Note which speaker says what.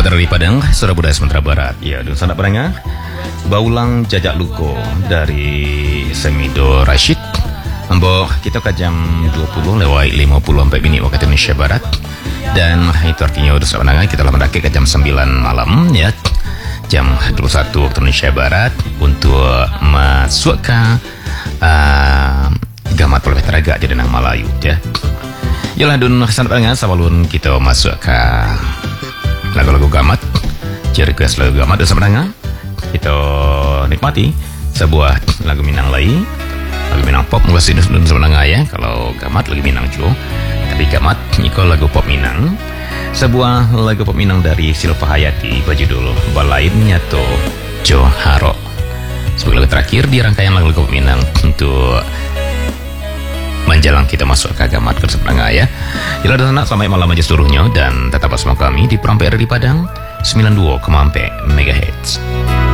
Speaker 1: Selamat dari Padang, Surabaya, Sumatera Barat. Ya, dan sanak pendengar, Baulang Jajak Luko dari Semido Rashid. Mbok kita ke jam 20 lewat 54 menit waktu Indonesia Barat. Dan itu artinya udah sanak pendengar, kita telah mendaki ke jam 9 malam ya. Jam 21 waktu Indonesia Barat untuk masuk ke Gamat Polres Teraga di Denang Melayu ya. Yalah dun sanak pendengar, sebelum kita masuk ke lagu-lagu gamat, request lagu gamat dan sebenarnya kita nikmati sebuah lagu Minang lain, lagu Minang pop mungkin sebenarnya ya. Kalau gamat lagu Minang juga, tapi gamat ini lagu pop Minang, sebuah lagu pop Minang dari Silva Hayati berjudul Balainnya to Joharo. Sebagai lagu terakhir di rangkaian lagu-lagu pop Minang untuk menjelang kita masuk ke gamat ke sebenarnya ya. Yalah dan selamat malam aja seluruhnya dan tetap bersama kami di Program PRRI Padang 92,4 MHz.